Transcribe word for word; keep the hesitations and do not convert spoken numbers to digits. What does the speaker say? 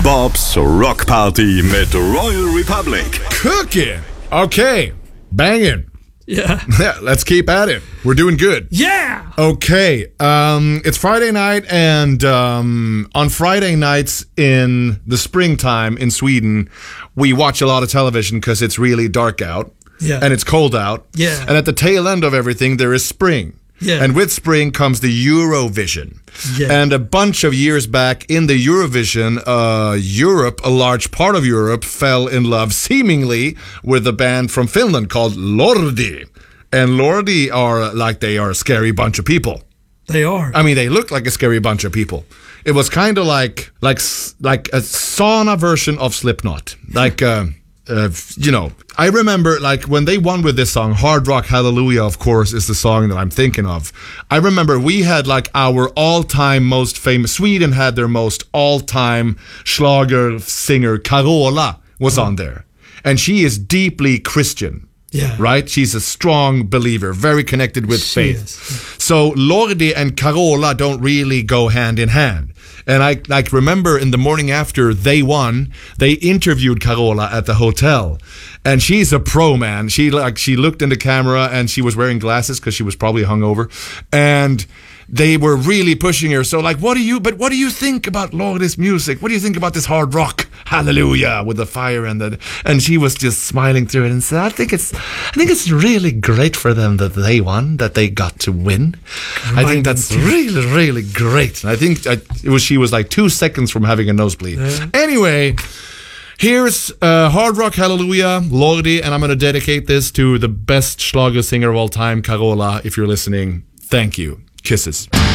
Bobs Rock Party mit Royal Republic. Cooking. Okay. Banging. Yeah. Yeah, let's keep at it. We're doing good. Yeah. Okay. Um, it's Friday night, and um, on Friday nights in the springtime in Sweden, we watch a lot of television because it's really dark out. Yeah. And it's cold out. Yeah. And at the tail end of everything, there is spring. Yeah. And with spring comes the Eurovision. Yeah. And a bunch of years back in the Eurovision, uh, Europe, a large part of Europe, fell in love seemingly with a band from Finland called Lordi. And Lordi are like they are a scary bunch of people. They are. I mean, they look like a scary bunch of people. It was kind of like like like a sauna version of Slipknot. Like, uh, uh, you know, I remember like when they won with this song, Hard Rock Hallelujah, of course, is the song that I'm thinking of. I remember we had like our all-time most famous, Sweden had their most all-time Schlager singer, Carola, was on there. And she is deeply Christian. Yeah. Right? She's a strong believer, very connected with She faith. is. So Lordi and Carola don't really go hand in hand. And I like remember in the morning after they won, they interviewed Carola at the hotel. And she's a pro, man. She like she looked in the camera and she was wearing glasses because she was probably hungover. And they were really pushing her. So like, what do you, but what do you think about Lordi's music? What do you think about this hard rock? Hallelujah, with the fire and the, and she was just smiling through it and said, I think it's, I think it's really great for them that they won, that they got to win. I think that's really, really great. And I think I, it was, she was like two seconds from having a nosebleed. Yeah. Anyway, here's uh, Hard Rock Hallelujah, Lordi, and I'm going to dedicate this to the best Schlager singer of all time, Carola. If you're listening, thank you. Kisses.